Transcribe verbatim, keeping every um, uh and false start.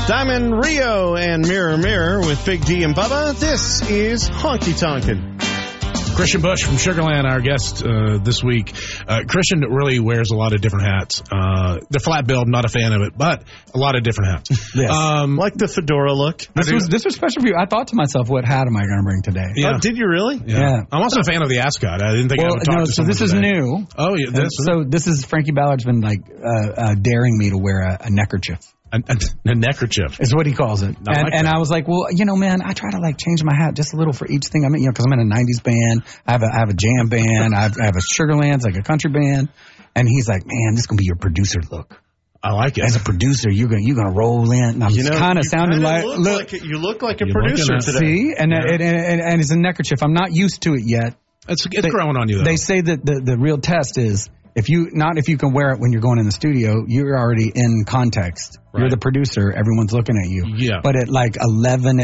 Diamond Rio and Mirror Mirror with Big D and Bubba. This is Honky Tonkin'. Christian Bush from Sugarland, our guest uh, this week. Uh, Christian really wears a lot of different hats. Uh, the flat build, not a fan of it, but a lot of different hats. Yes. Um, Like the fedora look. This was this was special for you. I thought to myself, what hat am I going to bring today? Yeah. Oh, did you really? Yeah. Yeah. I'm also a fan of the ascot. I didn't think I Well, would talk no, to so someone this is today. new. Oh, yeah. This, So this is Frankie Ballard's been like uh, uh, daring me to wear a, a neckerchief. a, a, a neckerchief. Is what he calls it. I and like and that. I was like, well, you know, man, I try to like change my hat just a little for each thing. I mean, you know, because I'm in a nineties band. I have a, I have a jam band. I have, I have a Sugarlands, like a country band. And he's like, man, this is going to be your producer look. I like it. As a producer, you're going you're gonna roll in. And I'm You know, kind of you sounding kinda like, look look, like you look like a You're producer looking at- today. see? And, Yeah. and, and, and it's a neckerchief. I'm not used to it yet. It's, it's They- growing on you, though. They say that the, the real test is if you not if you can wear it when you're going in the studio, you're already in context. You're Right. the producer. Everyone's looking at you. Yeah. But at like eleven